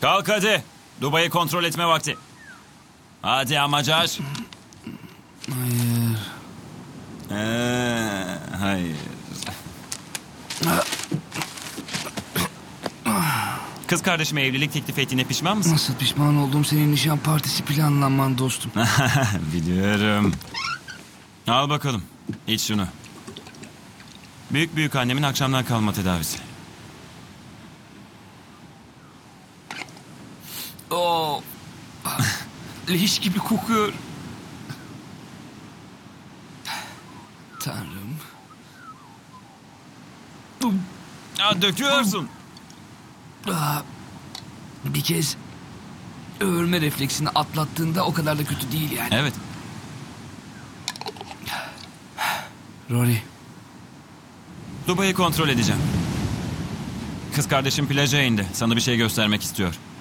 Kalk hadi. Dubai'yi kontrol etme vakti. Hadi Amacar. Hayır. Hayır. Kız kardeşime evlilik teklif ettiğine pişman mısın? Nasıl pişman oldum senin nişan partisi planlanman dostum. Biliyorum. Al bakalım. İç şunu. Büyük annemin akşamdan kalma tedavisi. Oo. Leş gibi kokuyor. Tanrım. Ya döküyorsun. Bir kez öğürme refleksini atlattığında o kadar da kötü değil yani. Evet. Rory. Dubai'yi kontrol edeceğim. Kız kardeşim plaja indi. Sana bir şey göstermek istiyor.